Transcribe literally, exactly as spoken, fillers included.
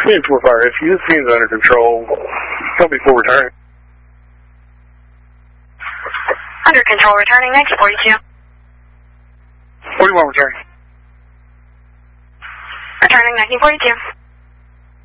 Phoenix four fire, if you Phoenix under control, company four returning. Under control, returning next forty-two. forty-one returning. Returning nineteen forty-two.